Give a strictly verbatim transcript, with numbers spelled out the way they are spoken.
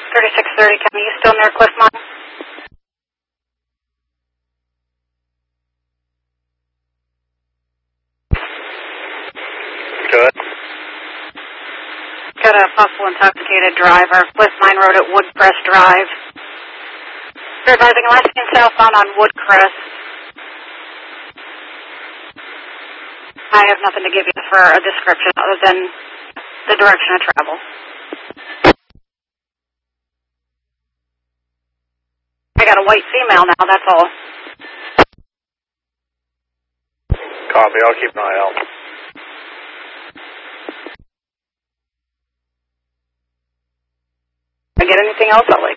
thirty-six thirty, County, you still near Cliffmont? Good. Got a possible intoxicated driver, Cliff Mine Road at Woodcrest Drive. They're driving Alaskan southbound on Woodcrest. I have nothing to give you for a description other than the direction of travel. I got a white female now, that's all. Copy, I'll keep an eye out. If I get anything else, I'll let